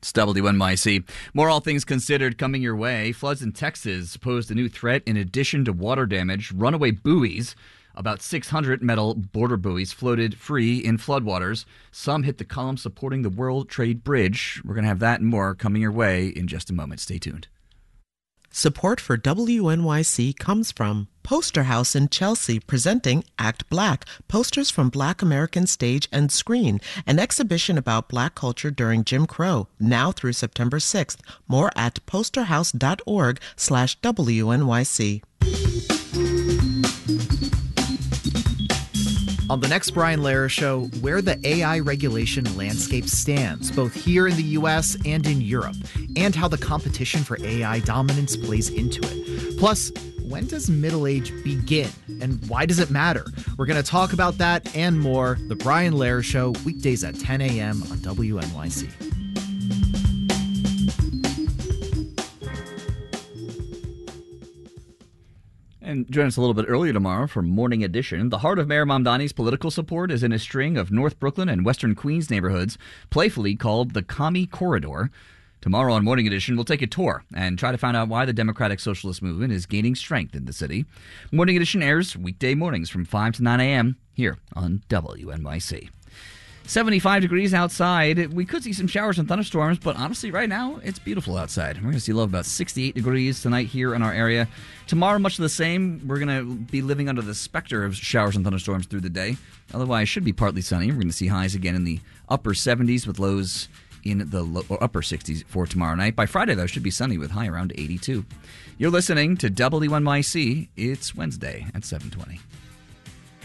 It's WNYC. More All Things Considered coming your way. Floods in Texas posed a new threat in addition to water damage. Runaway buoys. About 600 metal border buoys floated free in floodwaters. Some hit the column supporting the World Trade Bridge. We're going to have that and more coming your way in just a moment. Stay tuned. Support for WNYC comes from Poster House in Chelsea, presenting Act Black, posters from Black American stage and screen, an exhibition about Black culture during Jim Crow, now through September 6th. More at posterhouse.org/WNYC. On the next Brian Lehrer Show, where the AI regulation landscape stands, both here in the U.S. and in Europe, and how the competition for AI dominance plays into it. Plus, when does middle age begin, and why does it matter? We're going to talk about that and more. The Brian Lehrer Show, weekdays at 10 a.m. on WNYC. And join us a little bit earlier tomorrow for Morning Edition. The heart of Mayor Mamdani's political support is in a string of North Brooklyn and Western Queens neighborhoods, playfully called the Commie Corridor. Tomorrow on Morning Edition, we'll take a tour and try to find out why the Democratic Socialist Movement is gaining strength in the city. Morning Edition airs weekday mornings from 5 to 9 a.m. here on WNYC. 75 degrees outside. We could see some showers and thunderstorms, but honestly, right now, it's beautiful outside. We're going to see a low of about 68 degrees tonight here in our area. Tomorrow, much of the same. We're going to be living under the specter of showers and thunderstorms through the day. Otherwise, it should be partly sunny. We're going to see highs again in the upper 70s with lows in the upper 60s for tomorrow night. By Friday, though, it should be sunny with high around 82. You're listening to WNYC. It's Wednesday at 7:20.